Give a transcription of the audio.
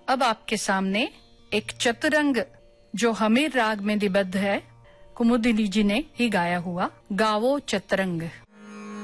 अब आपके सामने एक चतुरंग जो हमीर राग में निबद्ध है, कुमुदिनी जी ने ही गाया हुआ गावो चतरंग।